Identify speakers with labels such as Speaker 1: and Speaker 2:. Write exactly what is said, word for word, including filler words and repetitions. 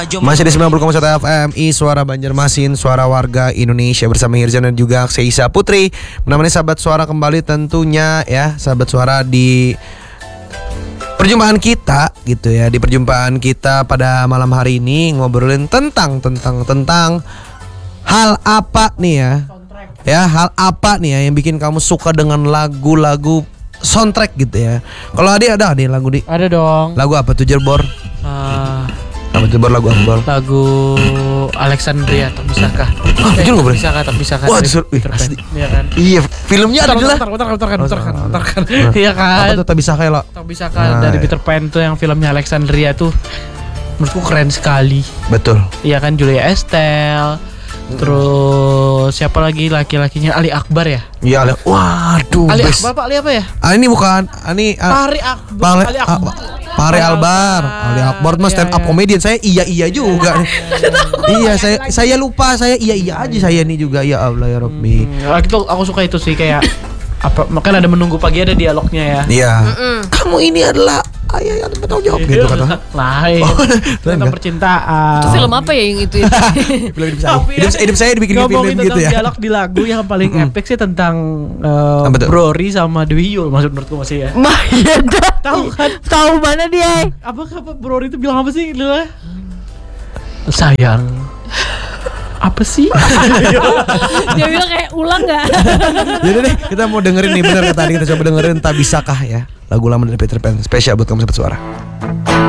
Speaker 1: Masih di sembilan puluh koma satu F M I Suara Banjarmasin, suara warga Indonesia bersama Hirzan dan juga Seisa Putri. Menemani sahabat suara kembali tentunya ya, sahabat suara di perjumpaan kita gitu ya. Di perjumpaan kita pada malam hari ini ngobrolin tentang tentang tentang hal apa nih ya? Ya, hal apa nih ya yang bikin kamu suka dengan lagu-lagu soundtrack gitu ya? Kalau Adi ada nih lagu di?
Speaker 2: Ada dong.
Speaker 1: Lagu apa tuh Jerbor?
Speaker 2: Uh,
Speaker 1: Apa tuh Bor, lagu apa Bor?
Speaker 2: Lagu Alexandria, tak bisakah?
Speaker 1: Ah,
Speaker 2: eh,
Speaker 1: jujur nggak, Bro?
Speaker 2: tak bisakah, tak bisakah.
Speaker 1: Wah,
Speaker 2: dari
Speaker 1: seru. Ih,
Speaker 2: Peter Pan.
Speaker 1: asli.
Speaker 2: Iya kan?
Speaker 1: Iya, filmnya ada
Speaker 2: Bentar,
Speaker 1: lah.
Speaker 2: bentar, bentar, bentar, kan,
Speaker 1: Oh,
Speaker 2: bentar, kan,
Speaker 1: salah.
Speaker 2: bentar, kan.
Speaker 1: Nah.
Speaker 2: Iya kan?
Speaker 1: Apa tuh tak bisa kayak lo?
Speaker 2: Tak bisakah
Speaker 1: Nah,
Speaker 2: dari
Speaker 1: iya.
Speaker 2: Peter Pan tuh yang filmnya Alexandria tuh menurutku keren sekali.
Speaker 1: Betul.
Speaker 2: Iya kan, Julia Estelle. Terus siapa lagi laki-lakinya? Ali Akbar ya?
Speaker 1: Iya, Ali. Waduh.
Speaker 2: Ali
Speaker 1: best.
Speaker 2: Akbar, Pak Ali apa ya?
Speaker 1: Ah, ini bukan. Ah, ini ah,
Speaker 2: Fahri Akbar.
Speaker 1: Pale,
Speaker 2: Ali
Speaker 1: ah,
Speaker 2: Akbar.
Speaker 1: Fahri Albar. Ali Akbar mah
Speaker 2: Iya,
Speaker 1: stand up
Speaker 2: iya.
Speaker 1: comedian. Saya iya iya juga. Iya, saya saya lupa. Saya iya iya aja saya nih juga. Ya Allah ya Rabbi.
Speaker 2: Hmm, itu aku suka itu sih kayak apa makanya ada menunggu pagi ada dialognya ya.
Speaker 1: Iya. Kamu ini adalah ayah yang bertanggung jawab gitu kata.
Speaker 2: Lain.
Speaker 1: Oh, lain
Speaker 2: Tentang
Speaker 1: nggak?
Speaker 2: percintaan.
Speaker 3: Itu film apa ya yang itu ya?
Speaker 1: Film hidup saya.
Speaker 2: Tapi
Speaker 1: Hidup, hidup saya dibikin film
Speaker 2: ngomongin
Speaker 1: gitu
Speaker 2: tentang
Speaker 1: ya.
Speaker 2: dialog di lagu yang paling epic sih tentang uh,
Speaker 1: Apa tuh?
Speaker 2: Brori sama Dwi Yul maksud menurutku masih ya.
Speaker 3: Mah ya dah.
Speaker 2: Tahu kan?
Speaker 3: Tahu mana dia?
Speaker 2: Apa apa Brori itu bilang apa sih? Lila? Sayang. Apa sih?
Speaker 3: Dia bilang kayak ulang nggak?
Speaker 1: Jadi deh kita mau dengerin nih bener kata tadi kita coba dengerin Tak Bisakah ya, lagu lama dari Peter Pan spesial buat kamu sahabat suara.